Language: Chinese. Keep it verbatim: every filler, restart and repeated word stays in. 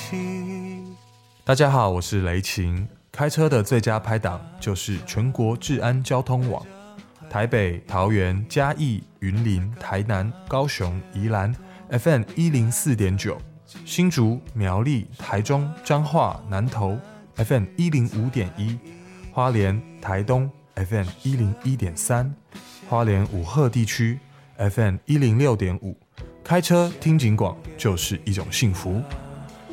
起。 大家好，我是雷晴。开车的最佳拍档就是全国治安交通网，台北、桃园、嘉义、云林、台南、高雄、宜兰 F M 一零四点九，新竹、苗栗、台中、彰化、南投 F M 一零五点一，花莲、台东 F M 一零一点三，花莲武鹤地区 F M 一零六点五。开车听警广就是一种幸福。